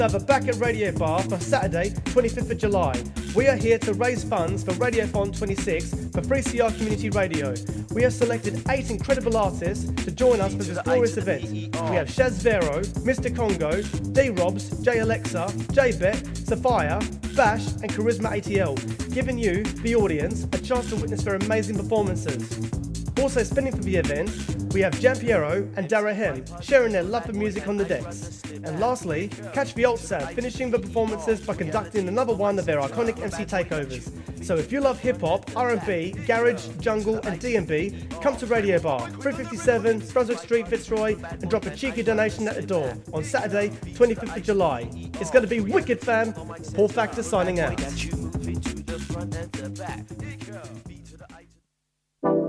Have a back at Radio Bar for Saturday, 25th of July. We are here to raise funds for Radiothon 26 for 3CR Community Radio. We have selected 8 incredible artists to join us for this glorious event. We have Shaz Vero, Mr. Congo, D-Robs, J Alexa, J-Bet, Sophia, Bash and Charisma ATL, giving you, the audience, a chance to witness their amazing performances. Also spinning for the event, we have Giampiero and Dara Hem sharing their love for music on the decks. And lastly, catch the Alt-Sad finishing the performances by conducting another one of their iconic MC takeovers. So if you love hip-hop, R&B, garage, jungle and D&B, come to Radio Bar, 357 Brunswick Street, Fitzroy, and drop a cheeky donation at the door on Saturday, 25th of July. It's going to be wicked, fam. Paul Factor signing out.